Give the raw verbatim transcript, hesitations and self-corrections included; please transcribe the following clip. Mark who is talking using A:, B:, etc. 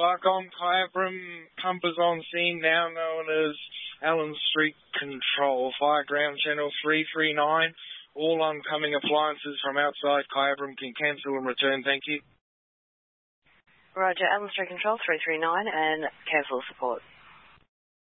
A: Barcom, Kyabram, pumpers on scene, now known as Allen Street Control. Fire ground channel three three nine. All oncoming appliances from outside Kyabram can cancel and return. Thank you.
B: Roger, Allen Street Control three three nine and cancel support.